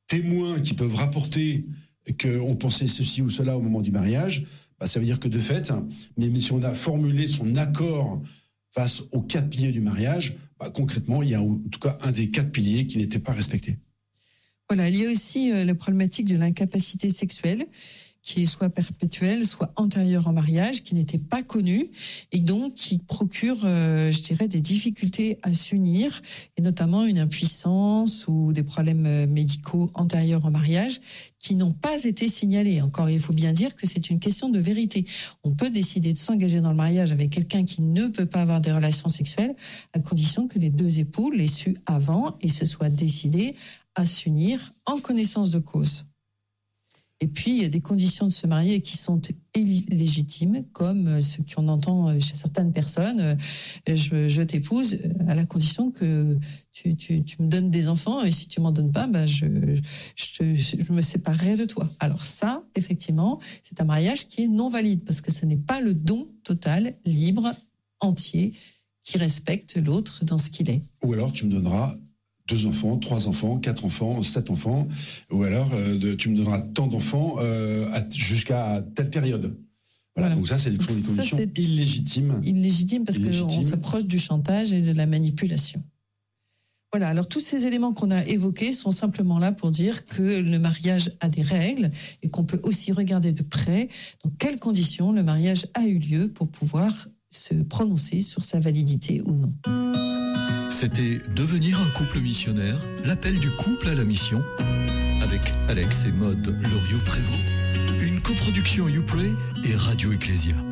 témoins qui peuvent rapporter qu'on pensait ceci ou cela au moment du mariage, ça veut dire que de fait, même si on a formulé son accord face aux 4 piliers du mariage, concrètement, il y a en tout cas un des 4 piliers qui n'était pas respecté. Voilà, il y a aussi la problématique de l'incapacité sexuelle, qui est soit perpétuelle, soit antérieure au mariage, qui n'était pas connue, et donc qui procure, je dirais, des difficultés à s'unir, et notamment une impuissance ou des problèmes médicaux antérieurs au mariage, qui n'ont pas été signalés. Encore, il faut bien dire que c'est une question de vérité. On peut décider de s'engager dans le mariage avec quelqu'un qui ne peut pas avoir des relations sexuelles, à condition que les 2 époux l'aient su avant et se soient décidés à s'unir en connaissance de cause. Et puis, il y a des conditions de se marier qui sont illégitimes, comme ce qu'on entend chez certaines personnes. Je t'épouse à la condition que tu me donnes des enfants, et si tu m'en donnes pas, je me séparerai de toi. Alors ça, effectivement, c'est un mariage qui est non valide, parce que ce n'est pas le don total, libre, entier, qui respecte l'autre dans ce qu'il est. Ou alors, tu me donneras 2 enfants, 3 enfants, 4 enfants, 7 enfants, ou alors tu me donneras tant d'enfants jusqu'à telle période. Voilà. Donc ça, c'est des conditions illégitimes. Illégitimes parce qu'on s'approche du chantage et de la manipulation. Voilà, alors tous ces éléments qu'on a évoqués sont simplement là pour dire que le mariage a des règles et qu'on peut aussi regarder de près dans quelles conditions le mariage a eu lieu pour pouvoir se prononcer sur sa validité ou non. C'était Devenir un couple missionnaire, l'appel du couple à la mission, avec Alex et Maude Loriot-Prévost. Une coproduction YouPray et Radio Ecclésia.